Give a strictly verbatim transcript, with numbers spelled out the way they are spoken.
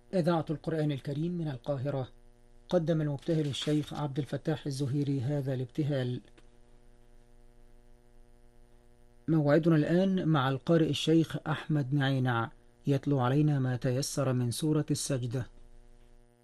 إذاعة القرآن الكريم من القاهرة. قدم المبتهل الشيخ عبد الفتاح الزهيري هذا الابتهال. موعدنا الآن مع القارئ الشيخ أحمد نعينع، يتلو علينا ما تيسر من سورة السجدة.